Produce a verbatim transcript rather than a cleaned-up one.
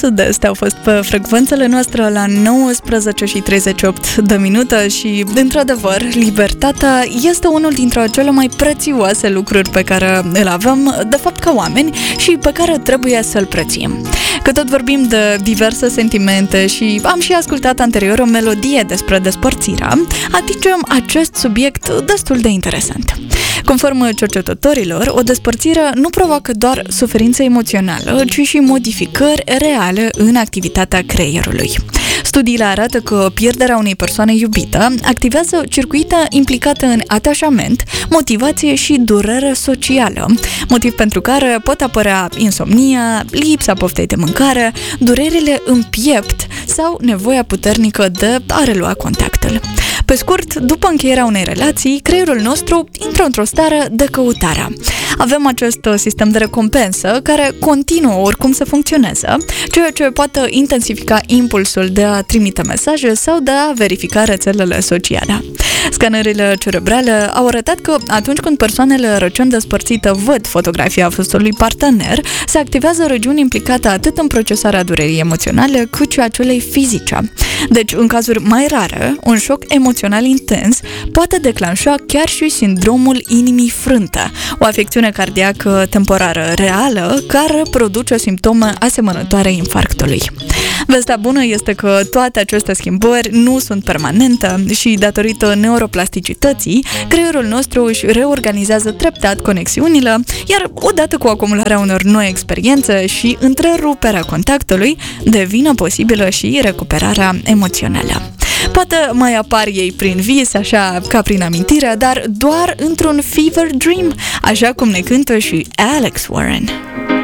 Sud-Est au fost pe frecvențele noastre la nouăsprezece și treizeci și opt de minute și, într-adevăr, libertatea este unul dintre cele mai prețioase lucruri pe care îl avem, de fapt, ca oameni și pe care trebuie să-l prețiem. Că tot vorbim de diverse sentimente și am și ascultat anterior o melodie despre despărțirea, atingem acest subiect destul de interesant. Conform cercetătorilor, o despărțire nu provoacă doar suferință emoțională, ci și modificări reale în activitatea creierului. Studiile arată că pierderea unei persoane iubite activează circuite implicate în atașament, motivație și durere socială, motiv pentru care pot apărea insomnia, lipsa poftei de mâncare, durerile în piept sau nevoia puternică de a relua contactul. Pe scurt, după încheierea unei relații, creierul nostru intră într-o stare de căutare. Avem acest sistem de recompensă care continuă oricum să funcționeze, ceea ce poate intensifica impulsul de a trimite mesaje sau de a verifica rețelele sociale. Scanerele cerebrale au arătat că atunci când persoanele recent despărțite văd fotografia fostului partener, se activează regiuni implicate atât în procesarea durerii emoționale cât și a celei fizice. Deci, în cazuri mai rare, un șoc emoțional intens poate declanșa chiar și sindromul inimii frânte, o afecțiune cardiacă temporară reală care produce simptome asemănătoare infarctului. Vestea bună este că toate aceste schimbări nu sunt permanente și, datorită neuroplasticității, creierul nostru își reorganizează treptat conexiunile, iar odată cu acumularea unor noi experiențe și întreruperea contactului, devine posibilă și recuperarea emoțională. Poate mai apar ei prin vis, așa ca prin amintire, dar doar într-un fever dream, așa cum ne cântă și Alex Warren.